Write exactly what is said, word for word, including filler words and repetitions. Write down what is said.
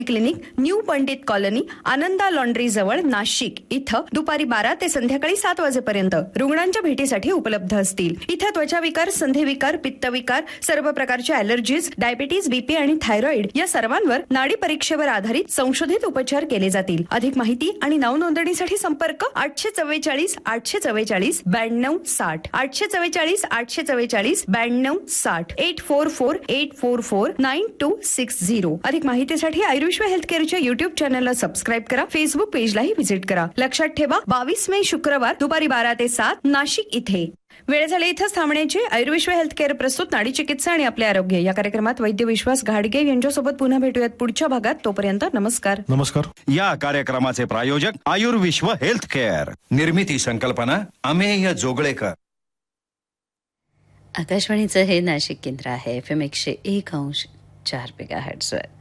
Clinic, new Pandit colony, आनंदा laundry जवळ, नाशिक इथं दुपारी बारा ते संध्याकाळी सात वाजेपर्यंत रुग्णांच्या भेटीसाठी उपलब्ध असतील. इथं त्वचाविकार, संधिविकार, पित्तविकार, सर्व प्रकारच्या ॲलर्जीज, डायबिटीज, बीपी आणि थायरॉइड या सर्वांवर नाडी परीक्षेवर आधारित संशोधित उपचार केले जातील. अधिक माहिती आणि नाव नोंदणीसाठी संपर्क आठशे चव्वेचाळीस आठशे चव्वेचाळीस ब्याण्णव साठ आठशे चव्वेचाळीस आठशे चव्वेचाळीस ब्याण्णव साठ eight four four eight four four nine to six zero. अधिक माहितीसाठी आयुर्विश्व हेल्थ केअरच्या युट्यूब चॅनलला सबस्क्राईब करा. फेसबुक पेजलाही व्हिजिट करा. लक्षात ठेवा, बावीस मे शुक्रवार दुपारी बारा ते सात नाशिक इथे. वेळ झाली इथंच थांबण्याची. आयुर्विश्व हेल्थ केअर प्रस्तुत नाडी चिकित्सा आणि आपले आरोग्य या कार्यक्रमात वैद्य विश्वास घाडगे यांच्यासोबत पुन्हा भेटूयात पुढच्या भागात. तोपर्यंत नमस्कार. नमस्कार. या कार्यक्रमाचे प्रायोजक आयुर्विश्व हेल्थ केअर. निर्मिती संकल्पना अमेय जोगळेकर. आकाशवाणीचं हे नाशिक केंद्र आहे. एफ एम एकशे एक अंश चार मेगा हर्ट्झवर.